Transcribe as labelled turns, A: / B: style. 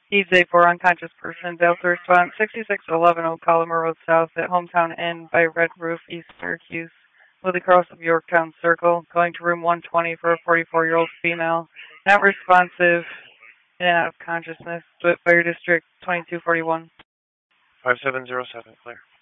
A: EJ4 unconscious person, Delta response 6611 O'Callagher Road South at Hometown Inn by Red Roof, East Syracuse. With the cross of Yorktown Circle, going to room 120 for a 44-year-old female. Not responsive, in and out of consciousness. Fire District 2241.
B: 5707, clear.